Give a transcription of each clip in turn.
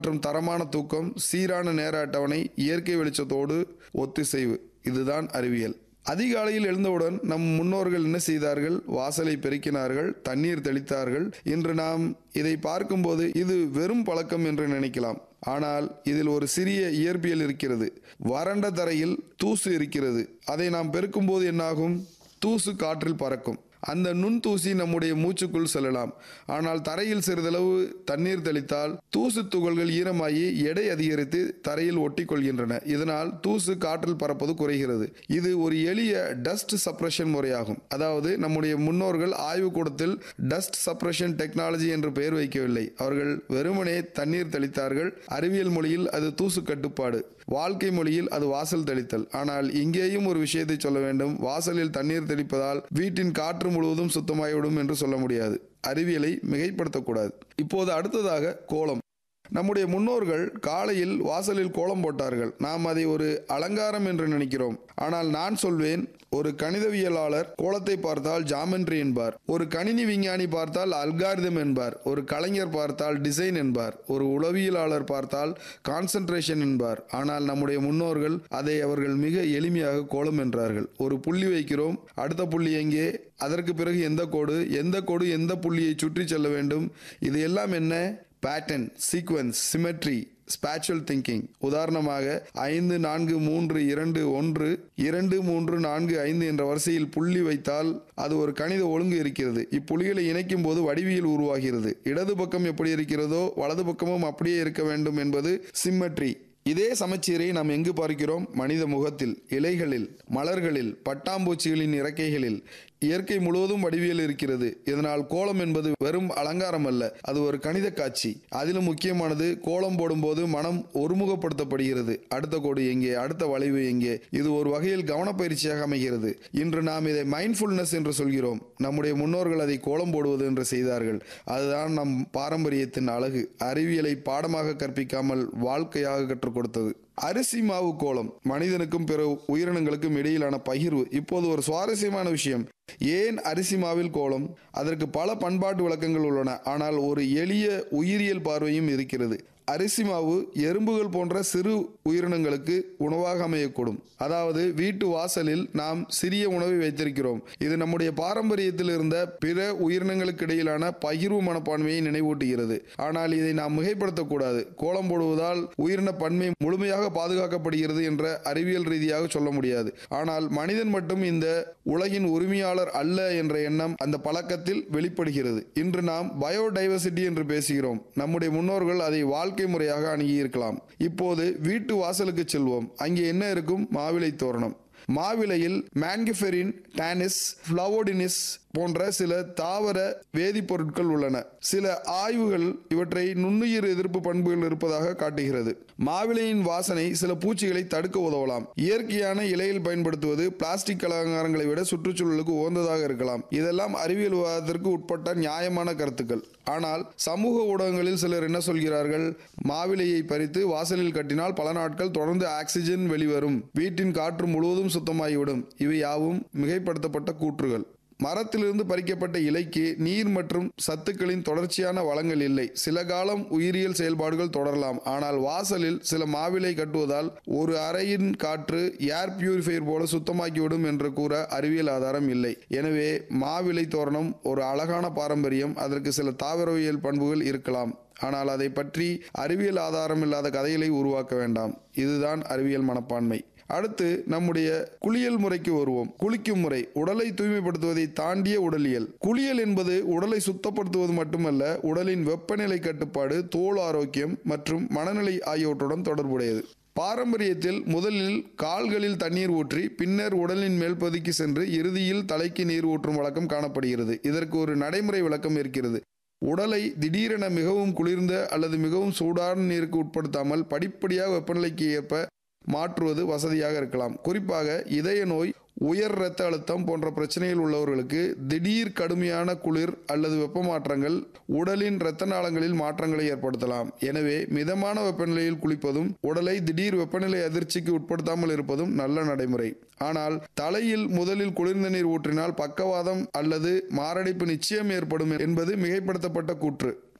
மற்றும் தரமான தூக்கம், சீரான நேர அட்டவணை, இயற்கை வெளிச்சத்தோடு ஒத்திசைவு. இதுதான் அறிவியல். அதிகாலையில் எழுந்தவுடன் நம் முன்னோர்கள் என்ன செய்தார்கள்? வாசலை பெருக்கினார்கள், தண்ணீர் தெளித்தார்கள். இன்று நாம் இதை பார்க்கும்போது இது வெறும் பழக்கம் என்று நினைக்கலாம். ஆனால் இதில் ஒரு சிறிய இயற்பியல் இருக்கிறது. வறண்ட தரையில் தூசு இருக்கிறது. அதை நாம் பெருக்கும்போது என்னாகும்? தூசு காற்றில் பறக்கும். அந்த நுண்தூசி நம்முடைய மூச்சுக்குள் செல்லலாம். ஆனால் தரையில் சிறிதளவு தண்ணீர் தெளித்தால் தூசு துகள்கள் ஈரமாகி எடை அதிகரித்து தரையில் ஒட்டி கொள்கின்றன. இதனால் தூசு காற்றில் பறப்பது குறைகிறது. இது ஒரு எளிய டஸ்ட் சப்ரஷன் முறையாகும். அதாவது நம்முடைய முன்னோர்கள் ஆய்வுக்கூடத்தில் டஸ்ட் சப்ரஷன் டெக்னாலஜி என்று பெயர் வைக்கவில்லை. அவர்கள் வெறுமனே தண்ணீர் தெளித்தார்கள். அறிவியல் மொழியில் அது தூசு கட்டுப்பாடு, வாழ்க்கை மொழியில் அது வாசல் தெளித்தல். ஆனால் இங்கேயும் ஒரு விஷயத்தை சொல்ல வேண்டும். வாசலில் தண்ணீர் தெளிப்பதால் வீட்டின் காற்று முழுவதும் சுத்தமாகிவிடும் என்று சொல்ல முடியாது. அறிவியலை மிகைப்படுத்தக்கூடாது. இப்போது அடுத்ததாக கோலம். நம்முடைய முன்னோர்கள் காலையில் வாசலில் கோலம் போட்டார்கள். நாம் அதை ஒரு அலங்காரம் என்று நினைக்கிறோம். ஆனால் நான் சொல்வேன், ஒரு கணிதவியலாளர் கோலத்தை பார்த்தால் ஜாமெட்ரி என்பார், ஒரு கணினி விஞ்ஞானி பார்த்தால் அல்காரிதம் என்பார், ஒரு கலைஞர் பார்த்தால் டிசைன் என்பார், ஒரு உளவியலாளர் பார்த்தால் கான்சென்ட்ரேஷன் என்பார். ஆனால் நம்முடைய முன்னோர்கள் அதை அவர்கள் மிக எளிமையாக கோலம் என்றார்கள். ஒரு புள்ளி வைக்கிறோம், அடுத்த புள்ளி எங்கே, அதற்கு பிறகு எந்த கோடு எந்த புள்ளியை சுற்றி செல்ல வேண்டும், இது எல்லாம் என்ன? Pattern, sequence, symmetry, ஸ்பேச்சுவல் thinking. உதாரணமாக 5 4 3 2 1 2 3 4 5 என்ற வரிசையில் புள்ளி வைத்தால் அது ஒரு கணித ஒழுங்கு இருக்கிறது. இப்புள்ளிகளை இணைக்கும் போது வடிவியல் உருவாகிறது. இடது பக்கம் எப்படி இருக்கிறதோ வலது பக்கமும் அப்படியே இருக்க வேண்டும் என்பது சிமெட்ரி. இதே சமச்சீரை நாம் எங்கு பார்க்கிறோம்? மனித முகத்தில், இலைகளில், மலர்களில், பட்டாம்பூச்சிகளின் இறக்கைகளில். இயற்கை முழுவதும் வடிவியல் இருக்கிறது. இதனால் கோலம் என்பது வெறும் அலங்காரம் அல்ல, அது ஒரு கணித காட்சி. அதிலும் முக்கியமானது, கோலம் போடும்போது மனம் ஒருமுகப்படுத்தப்படுகிறது. அடுத்த கோடு எங்கே, அடுத்த வளைவு எங்கே? இது ஒரு வகையில் கவனப்பயிற்சியாக அமைகிறது. இன்று நாம் இதை மைண்ட்ஃபுல்னஸ் என்று சொல்கிறோம். நம்முடைய முன்னோர்கள் அதை கோலம் போடுவது என்று செய்தார்கள். அதுதான் நம் பாரம்பரியத்தின் அழகு. அறிவியலை பாடமாக கற்பிக்காமல் வாழ்க்கையாக கற்றுக் கொடுத்தது. அரிசி மாவு கோலம் மனிதனுக்கும் பிற உயிரினங்களுக்கும் இடையிலான பகிர்வு. இப்போது ஒரு சுவாரஸ்யமான விஷயம். ஏன் அரிசி மாவில் கோலம்? அதற்கு பல பண்பாட்டு விளக்கங்கள் உள்ளன. ஆனால் ஒரு எளிய உயிரியல் பார்வையும் இருக்கிறது. அரிசி மாவு எறும்புகள் போன்ற சிறு உயிரினங்களுக்கு உணவாக அமையக்கூடும். அதாவது வீட்டு வாசலில் நாம் சிறிய உணவை வைத்திருக்கிறோம். இது நம்முடைய பாரம்பரியத்தில் இருந்த பிற உயிரினங்களுக்கு இடையிலான பகிர்வு மனப்பான்மையை நினைவூட்டுகிறது. ஆனால் இதை நாம் மிகைப்படுத்தக்கூடாது. கோலம் போடுவதால் உயிரின பன்மை முழுமையாக பாதுகாக்கப்படுகிறது என்ற அறிவியல் ரீதியாக சொல்ல முடியாது. ஆனால் மனிதன் மட்டும் இந்த உலகின் உரிமையாளர் அல்ல என்ற எண்ணம் அந்த பழக்கத்தில் வெளிப்படுகிறது. இன்று நாம் பயோடைவர்சிட்டி என்று பேசுகிறோம். நம்முடைய முன்னோர்கள் அதை வாழ்க்கை முறையாக அணுகியிருக்கலாம். இப்போது வீட்டு வாசலுக்கு செல்வோம். அங்கே என்ன இருக்கும்? மாவிலை தோரணம். மாவிலையில் மேன்கிஃபெரின், டானிஸ், ஃப்ளவோடினிஸ் போன்ற சில தாவர வேதிப்பொருட்கள் உள்ளன. சில ஆய்வுகள் இவற்றை நுண்ணுயிர் எதிர்ப்பு பண்புகள் இருப்பதாக காட்டுகிறது. மாவிலையின் வாசனை சில பூச்சிகளை தடுக்க உதவலாம். இயற்கையான இலையில் பயன்படுத்துவது பிளாஸ்டிக் அலங்காரங்களை விட சுற்றுச்சூழலுக்கு உகந்ததாக இருக்கலாம். இதெல்லாம் அறிவியல் விவாதத்திற்கு உட்பட்ட நியாயமான கருத்துக்கள். ஆனால் சமூக ஊடகங்களில் சிலர் என்ன சொல்கிறார்கள்? மாவிலையை பறித்து வாசலில் கட்டினால் பல நாட்கள் தொடர்ந்து ஆக்சிஜன் வெளிவரும், வீட்டின் காற்று முழுவதும் சுத்தமாகிவிடும். இவை யாவும் மிகைப்படுத்தப்பட்ட கூற்றுகள். மரத்திலிருந்து பறிக்கப்பட்ட இலைக்கு நீர் மற்றும் சத்துக்களின் தொடர்ச்சியான வளங்கள் இல்லை. சில காலம் உயிரியல் செயல்பாடுகள் தொடரலாம். ஆனால் வாசலில் சில மாவிலை கட்டுவதால் ஒரு அறையின் காற்று ஏர் பியூரிஃபையர் போல சுத்தமாக்கிவிடும் என்று கூற அறிவியல் ஆதாரம் இல்லை. எனவே மாவிலை தோரணம் ஒரு அழகான பாரம்பரியம். அதற்கு சில தாவரவியல் பண்புகள் இருக்கலாம். ஆனால் அதை பற்றி அறிவியல் ஆதாரம் இல்லாத கதைகளை உருவாக்க வேண்டாம். இதுதான் அறிவியல் மனப்பான்மை. அடுத்து நம்முடைய குளியல் முறைக்கு வருவோம். குளிக்கும் முறை உடலை தூய்மைப்படுத்துவதை தாண்டிய உடலியல். குளியல் என்பது உடலை சுத்தப்படுத்துவது மட்டுமல்ல, உடலின் வெப்பநிலை கட்டுப்பாடு, தோல் ஆரோக்கியம் மற்றும் மனநிலை ஆகியவற்றுடன் தொடர்புடையது. பாரம்பரியத்தில் முதலில் கால்களில் தண்ணீர் ஊற்றி பின்னர் உடலின் மேல் பகுதிக்கு சென்று இறுதியில் தலைக்கு நீர் ஊற்றும் வழக்கம் காணப்படுகிறது. இதற்கு ஒரு நடைமுறை விளக்கம் இருக்கிறது. உடலை திடீரென மிகவும் குளிர்ந்த அல்லது மிகவும் சூடான நீருக்கு உட்படுத்தாமல் படிப்படியாக வெப்பநிலைக்கு ஏற்ப மாற்றுவது வசதியாக இருக்கலாம். குறிப்பாக இதய நோய், உயர் இரத்த அழுத்தம் போன்ற பிரச்சனைகள் உள்ளவர்களுக்கு திடீர் கடுமையான குளிர் அல்லது வெப்ப மாற்றங்கள் உடலின் இரத்த நாளங்களில் மாற்றங்களை ஏற்படுத்தலாம். எனவே மிதமான வெப்பநிலையில் குளிப்பதும் உடலை திடீர் வெப்பநிலை அதிர்ச்சிக்கு உட்படுத்தாமல் இருப்பதும் நல்ல நடைமுறை. ஆனால் தலையில் முதலில் குளிர்ந்த நீர் ஊற்றினால் பக்கவாதம் அல்லது மாரடைப்பு நிச்சயம் ஏற்படும் என்பது மிகைப்படுத்தப்பட்ட கூற்று.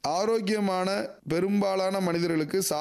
ஆரோக்கியமான பெரும்பாலான மனிதர்களுக்கு